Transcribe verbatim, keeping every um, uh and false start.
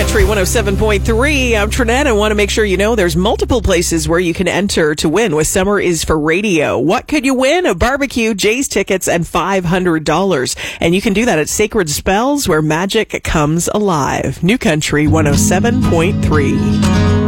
Country one oh seven point three. I'm Trinette. I want to make sure you know there's multiple places where you can enter to win with Summer is for Radio. What could you win? A barbecue, Jay's tickets, and five hundred dollars. And you can do that at Sacred Spells, where magic comes alive. New Country one oh seven point three.